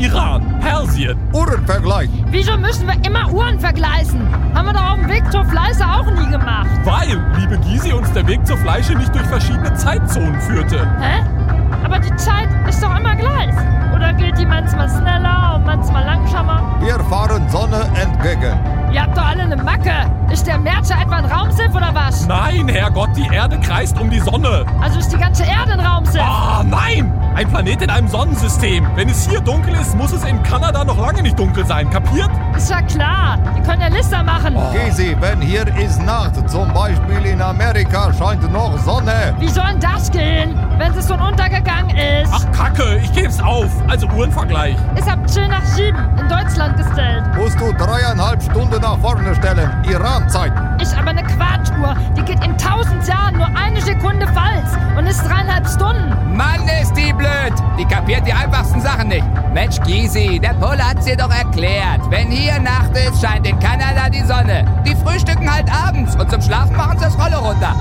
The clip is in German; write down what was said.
Iran, Persien. Uhrenvergleich. Wieso müssen wir immer Uhren vergleichen? Haben wir doch auf dem Weg zur Fleiße auch nie gemacht. Weil, liebe Gysi, uns der Weg zur Fleische nicht durch verschiedene Zeitzonen führte. Hä? Aber die Zeit ist doch immer gleich. Oder geht die manchmal schneller und manchmal langsamer? Wir fahren Sonne entgegen. Ihr habt doch alle eine Macke. Ist der Merzer etwa ein Raumschiff oder was? Nein, Herrgott, die Erde kreist um die Sonne. Also ist die ganze Erde ein Raumschiff? Ah, nein! Ein Planet in einem Sonnensystem. Wenn es hier dunkel ist, muss es in Kanada noch lange nicht dunkel sein. Kapiert? Ist ja klar. Die können ja Lichter machen. Gysi, wenn hier ist Nacht, zum Beispiel in Amerika scheint noch Sonne. Wie soll denn das gehen, wenn es schon untergegangen ist? Ach, Kacke, ich geb's auf. Also Uhrenvergleich. Ist ab 10 nach 7 in Deutschland gestellt. Musst du 3,5 Stunden nach vorne stellen. Iran-Zeit. Ist aber eine Quatschuhr. Die geht in 1000 Jahren nur eine Sekunde falsch und ist 3,5 Stunden. Mann, ist die blöd. Die kapiert die einfachsten Sachen nicht. Mensch, Gysi, der Pole hat's dir doch erklärt. Wenn hier Nacht ist, scheint in Kanada die Sonne. Die frühstücken halt abends und zum Schlafen machen sie das Rolle runter.